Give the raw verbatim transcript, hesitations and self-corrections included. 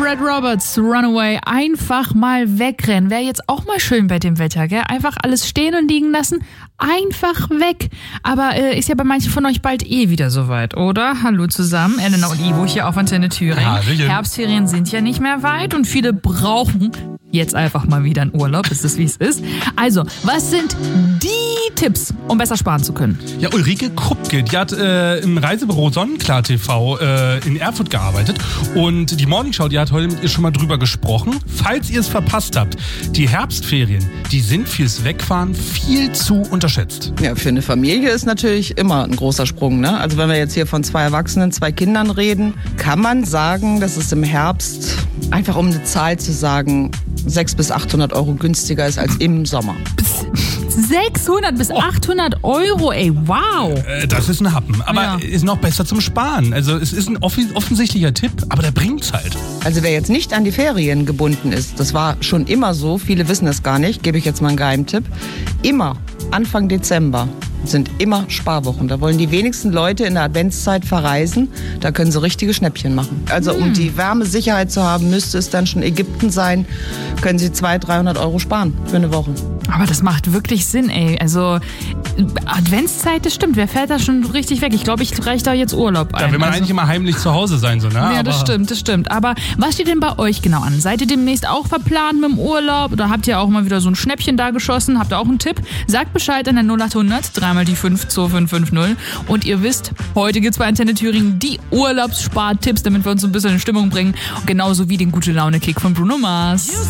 Brad Roberts, Runaway, einfach mal wegrennen. Wäre jetzt auch mal schön bei dem Wetter, gell? Einfach alles stehen und liegen lassen, einfach weg. Aber äh, ist ja bei manchen von euch bald eh wieder soweit, oder? Hallo zusammen, Elena und Ivo hier auf Antenne Thüringen. Hallöchen. Herbstferien sind ja nicht mehr weit und viele brauchen jetzt einfach mal wieder einen Urlaub. Ist es, wie es ist. Also, was sind die Tipps, um besser sparen zu können? Ja, Ulrike Krupke, die hat äh, im Reisebüro Sonnenklar T V äh, in Erfurt gearbeitet und die Morningshow, die hat heute mit ihr schon mal drüber gesprochen. Falls ihr es verpasst habt, die Herbstferien, die sind fürs Wegfahren viel zu unterschätzt. Ja, für eine Familie ist natürlich immer ein großer Sprung, ne? Also wenn wir jetzt hier von zwei Erwachsenen, zwei Kindern reden, kann man sagen, dass es im Herbst, einfach um eine Zahl zu sagen, sechshundert bis achthundert Euro günstiger ist als im Sommer. sechshundert bis achthundert Euro, ey, wow. Äh, das ist ein Happen, aber Ja. ist noch besser zum Sparen. Also es ist ein offi- offensichtlicher Tipp, aber der bringt's halt. Also wer jetzt nicht an die Ferien gebunden ist, das war schon immer so, viele wissen es gar nicht, gebe ich jetzt mal einen Geheimtipp, immer Anfang Dezember sind immer Sparwochen. Da wollen die wenigsten Leute in der Adventszeit verreisen. Da können sie richtige Schnäppchen machen. Also um die Wärmesicherheit zu haben, müsste es dann schon Ägypten sein, können sie zweihundert, dreihundert Euro sparen für eine Woche. Aber das macht wirklich Sinn, ey. Also Adventszeit, das stimmt. Wer fährt da schon richtig weg? Ich glaube, ich reiche da jetzt Urlaub ein. Da will man also, eigentlich immer heimlich zu Hause sein, so, ne? Ja, das Aber stimmt, das stimmt. Aber was steht denn bei euch genau an? Seid ihr demnächst auch verplant mit dem Urlaub? Oder habt ihr auch mal wieder so ein Schnäppchen da geschossen? Habt ihr auch einen Tipp? Sagt Bescheid an der null acht hundert, dreimal die fünf zwei fünf fünf null. Und ihr wisst, heute gibt's bei Antenne Thüringen die Urlaubsspartipps, damit wir uns ein bisschen in Stimmung bringen. Genauso wie den Gute-Laune-Kick von Bruno Mars.